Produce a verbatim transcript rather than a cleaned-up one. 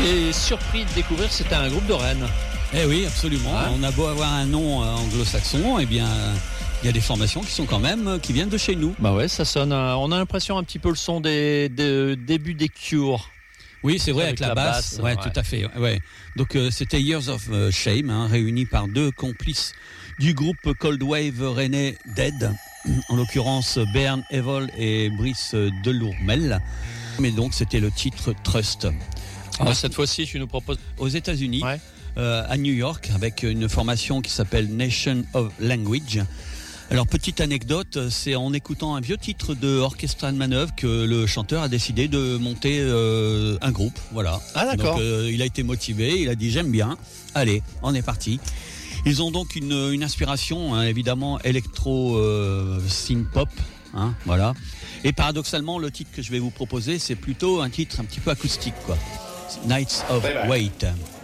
J'étais surpris de découvrir que c'était un groupe de Rennes. Eh oui, absolument. Ouais. On a beau avoir un nom euh, anglo-saxon, eh bien, il y a des formations qui sont quand même, euh, qui viennent de chez nous. Bah ouais, ça sonne. euh, on a l'impression un petit peu le son des, des débuts des Cure. Oui, c'est vrai, avec, Avec la, la basse. basse, ouais, ouais. tout à fait. Ouais. Donc, euh, c'était Years of euh, Shame, hein, réunis par deux complices du groupe Cold Wave rennais Dead, en l'occurrence Bern Evol et Brice Delourmel. Mais donc, c'était le titre Trust. Alors, cette fois-ci, tu nous proposes. Aux États-Unis, Ouais. euh, à New York, avec une formation qui s'appelle Nation of Language. Alors, petite anecdote, c'est en écoutant un vieux titre de Orchestral Manœuvre que le chanteur a décidé de monter euh, un groupe. Voilà. Ah, d'accord. Donc, euh, il a été motivé, il a dit j'aime bien. Allez, on est parti. Ils ont donc une, une inspiration, hein, évidemment, électro euh, synth-pop. Hein, voilà. Et paradoxalement, le titre que je vais vous proposer, c'est plutôt un titre un petit peu acoustique, quoi. Nights of Wait.